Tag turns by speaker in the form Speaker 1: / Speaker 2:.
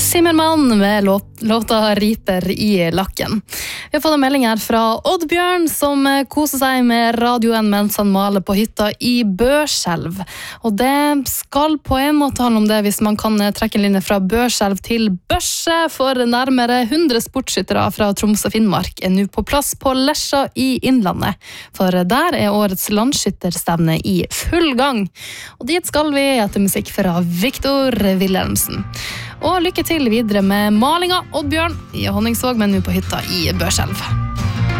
Speaker 1: Simmermann med låta Riper i lakken. Vi har fått en melding her fra Oddbjørn som koser seg med radioen mens han maler på hytta i Børselv. Og det skal på en måte handle om det hvis man kan trekke en linje fra Børselv til Børse, for nærmere 100 sportsskyttere fra Troms og Finnmark nå på plass på Lesja i Innlandet. For der årets landskytterstevne i full gang. Og dit skal vi etter musikk fra Victor Wilhelmsen. Og lykke til videre med malinga, Oddbjørn i Honningsvåg, men nå på hytta i Børselv.